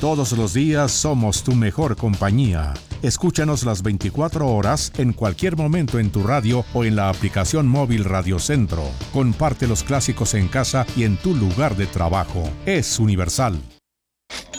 Todos los días somos tu mejor compañía. Escúchanos las 24 horas en cualquier momento en tu radio o en la aplicación móvil Radio Centro. Comparte los clásicos en casa y en tu lugar de trabajo. Es Universal.